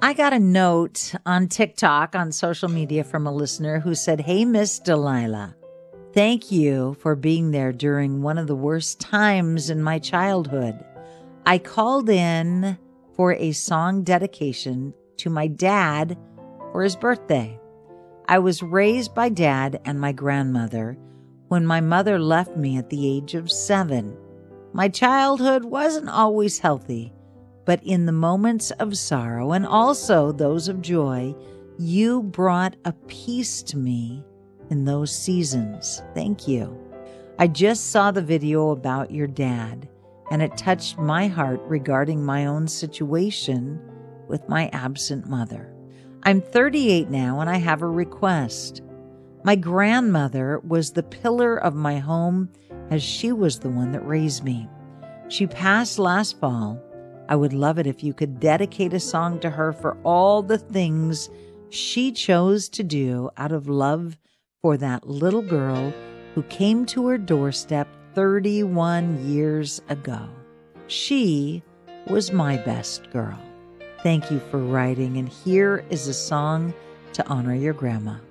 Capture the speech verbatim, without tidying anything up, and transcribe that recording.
I got a note on TikTok, on social media, from a listener who said, "Hey, Miss Delilah, thank you for being there during one of the worst times in my childhood. I called in for a song dedication to my dad for his birthday. I was raised by Dad and my grandmother when my mother left me at the age of seven. My childhood wasn't always healthy, but in the moments of sorrow and also those of joy, you brought a peace to me in those seasons. Thank you. I just saw the video about your dad, and it touched my heart regarding my own situation with my absent mother. I'm thirty-eight now, and I have a request. My grandmother was the pillar of my home, as she was the one that raised me. She passed last fall. I would love it if you could dedicate a song to her for all the things she chose to do out of love for that little girl who came to her doorstep thirty-one years ago. She was my best girl. Thank you for writing, and here is a song to honor your grandma."